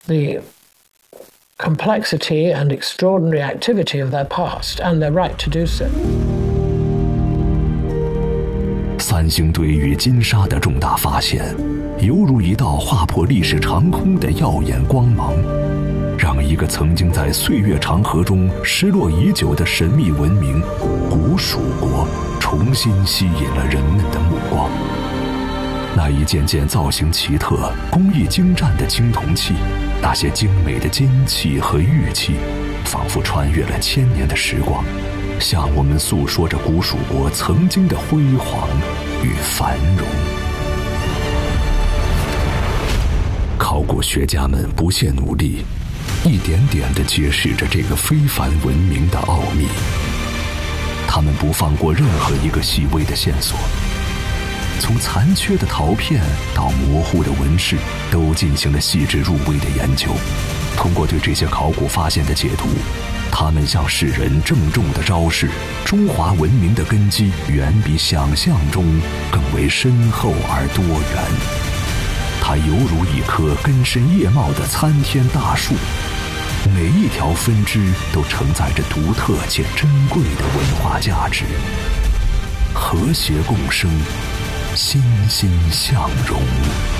the complexity and extraordinary activity of their past, and their right to do so. 三星堆与金沙的重大发现，犹如一道划破历史长空的耀眼光芒，让一个曾经在岁月长河中失落已久的神秘文明古蜀国重新吸引了人们的目光。那一件件造型奇特、工艺精湛的青铜器，那些精美的金器和玉器，仿佛穿越了千年的时光，向我们诉说着古蜀国曾经的辉煌与繁荣。考古学家们不懈努力，一点点地揭示着这个非凡文明的奥秘。他们不放过任何一个细微的线索，从残缺的陶片到模糊的纹饰，都进行了细致入微的研究。通过对这些考古发现的解读，他们向世人郑重地昭示，中华文明的根基远比想象中更为深厚而多元。它犹如一棵根深叶茂的参天大树，每一条分支都承载着独特且珍贵的文化价值，和谐共生，欣欣向荣。